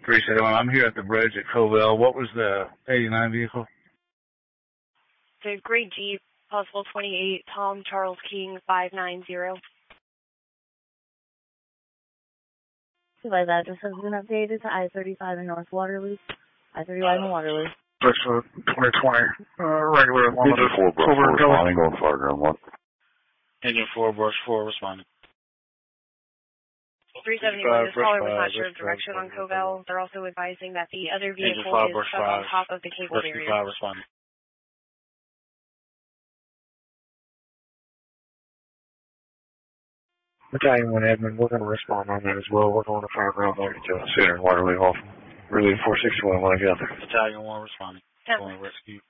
371. I'm here at the bridge at Covell. What was the 89 vehicle? The Great Jeep, possible 28, Tom Charles King, 590. Supervised address has been updated to I-35 in North Waterloo. I-35 in Waterloo. That's 2020, regular limited. Engine 4, brush 4, responding, going Fireground 1. Engine 4, brush 4, responding. 371, this caller was not sure of direction on Covell. They're also advising that the other vehicle is stuck on top of the cable barrier. 5, responding. Battalion 1 admin, we're going to respond on that as well. We're going to Fireground 1 to Center and Waterloo off. Really 461 when I get out there. Battalion 1 responding. Going to rescue.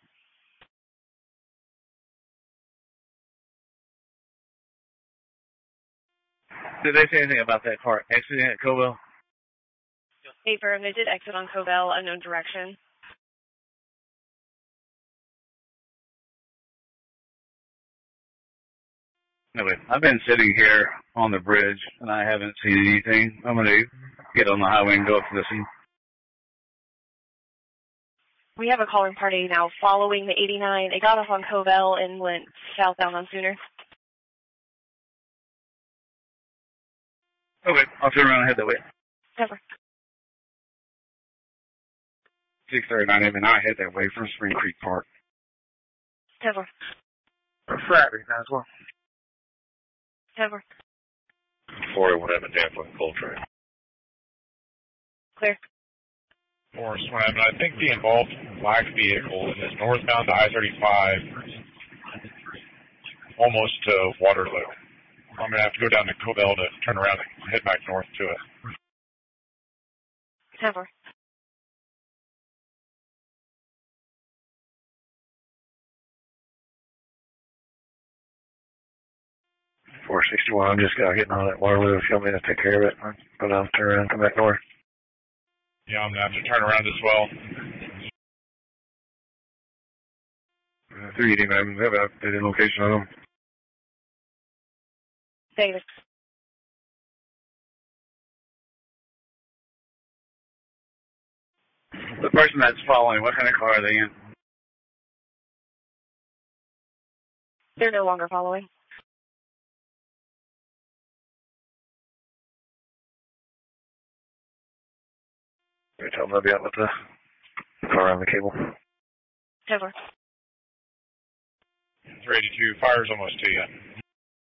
Did they say anything about that car exiting at Covell? Hey, firm, they did exit on Covell, unknown direction. Anyway, I've been sitting here on the bridge, and I haven't seen anything. I'm going to get on the highway and go up to the scene. We have a calling party now following the 89. It got off on Covell and went southbound on Sooner. Okay, I'll turn around and head that way. Never. 639 and I head that way from Spring Creek Park. Never. Friday, as well. Never. 401 Evan Tampa, Coltrane. Clear. Morris, I think the involved black vehicle is northbound to I-35, almost to Waterloo. I'm going to have to go down to Covell to turn around and head back north to it. Never. $461, I'm just getting on at Waterloo. If you want me to take care of it, I'll go down, turn around, come back north. Yeah, I'm going to have to turn around as well. 389, we have an updated location on them. David. The person that's following, what kind of car are they in? They're no longer following. You tell them they'll be out with the car on the cable. Never. 382, fire's almost to you.